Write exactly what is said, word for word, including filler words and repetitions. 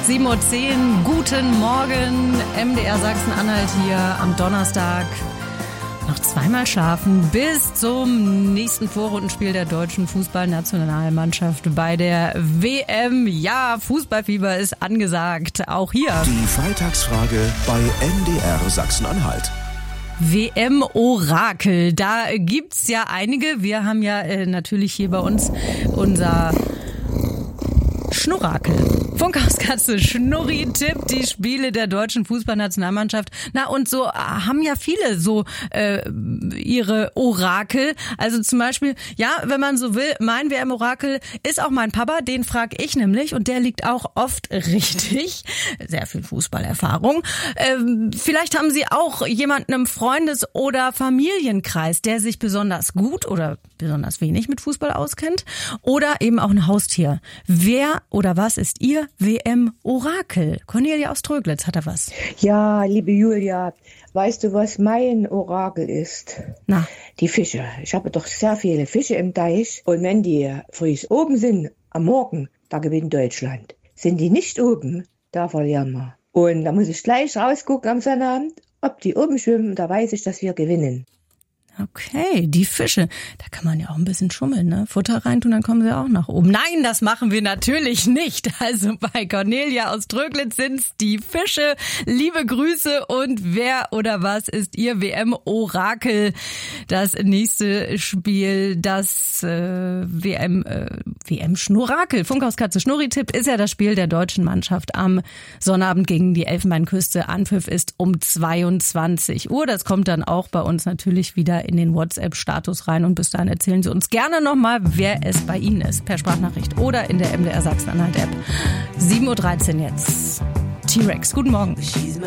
sieben Uhr zehn. Guten Morgen, M D R Sachsen-Anhalt hier am Donnerstag. Noch zweimal schlafen bis zum nächsten Vorrundenspiel der deutschen Fußballnationalmannschaft bei der W M. Ja, Fußballfieber ist angesagt, auch hier. Die Freitagsfrage bei M D R Sachsen-Anhalt. W M-Orakel, da gibt's ja einige. Wir haben ja äh, natürlich hier bei uns unser Schnurrakel. Funkhauskatze Schnurri tippt die Spiele der deutschen Fußballnationalmannschaft. Na, und so haben ja viele so äh, ihre Orakel. Also zum Beispiel, ja, wenn man so will, mein W M-Orakel ist auch mein Papa, den frag ich nämlich und der liegt auch oft richtig. Sehr viel Fußballerfahrung. Ähm, vielleicht haben Sie auch jemanden im Freundes- oder Familienkreis, der sich besonders gut oder besonders wenig mit Fußball auskennt. Oder eben auch ein Haustier. Wer oder was ist Ihr W M-Orakel? Cornelia aus Tröglitz, hat er was? Ja, liebe Julia, weißt du, was mein Orakel ist? Na? Die Fische. Ich habe doch sehr viele Fische im Teich. Und wenn die früh oben sind, am Morgen, da gewinnt Deutschland. Sind die nicht oben, da verlieren wir. Und da muss ich gleich rausgucken am Sonnabend, ob die oben schwimmen, da weiß ich, dass wir gewinnen. Okay, die Fische. Da kann man ja auch ein bisschen schummeln, ne? Futter reintun, dann kommen sie auch nach oben. Nein, das machen wir natürlich nicht. Also bei Cornelia aus Tröglitz sind's die Fische. Liebe Grüße und wer oder was ist Ihr W M-Orakel? Das nächste Spiel, das äh, W M äh, W M-Schnurrakel, Funkhauskatze Schnurri-Tipp, ist ja das Spiel der deutschen Mannschaft am Sonnabend gegen die Elfenbeinküste. Anpfiff ist um zweiundzwanzig Uhr. Das kommt dann auch bei uns natürlich wieder in den WhatsApp-Status rein und bis dahin erzählen Sie uns gerne nochmal, wer es bei Ihnen ist, per Sprachnachricht oder in der M D R Sachsen-Anhalt-App. sieben Uhr dreizehn jetzt. T-Rex, guten Morgen.